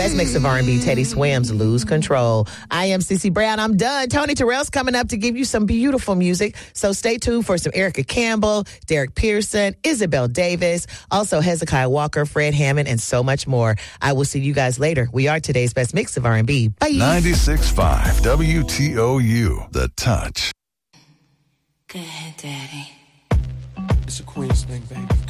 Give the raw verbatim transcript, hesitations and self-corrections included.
best mix of R and B, Teddy Swims, Lose Control. I am Cece Brown. I'm done. Tony Terrell's coming up to give you some beautiful music. So stay tuned for some Erica Campbell, Derek Pearson, Isabel Davis, also Hezekiah Walker, Fred Hammond, and so much more. I will see you guys later. We are today's best mix of R and B. Bye. ninety-six point five W T O U, The Touch. Go ahead, Daddy. It's a Queens thing, baby.